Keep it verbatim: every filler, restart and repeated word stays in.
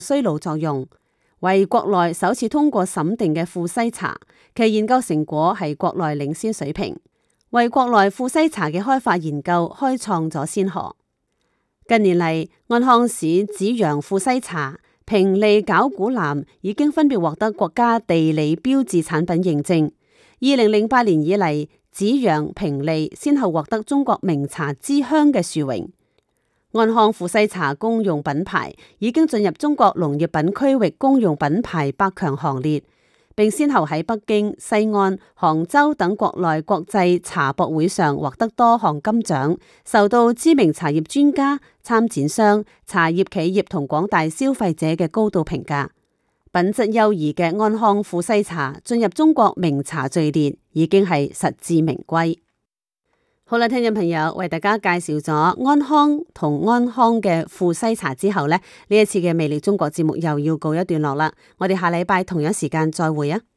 衰老作用，為國內首次通過審定嘅富西茶，其研究成果係國內領先水平，為國內富西茶嘅開發研究開創咗先河。近年嚟，安康市紫陽富西茶、平利皎古藍已經分別獲得國家地理標誌產品認證。二零零八年以嚟，紫陽、平利先後獲得中國名茶之鄉嘅殊榮。安康富西茶公用品牌已經進入中國農業品區域公用品牌百強行列，並先後喺北京、西安、杭州等國內國際茶博會上獲得多項金獎，受到知名茶葉專家、參展商、茶葉企業同廣大消費者嘅高度評價。品質優異嘅安康富西茶進入中國名茶序列，已經係實至名歸。好啦，聽眾朋友，為大家介紹咗安康同安康嘅富西茶之後呢，呢一次嘅魅力中國節目又要告一段落啦。我哋下禮拜同樣時間再會啊！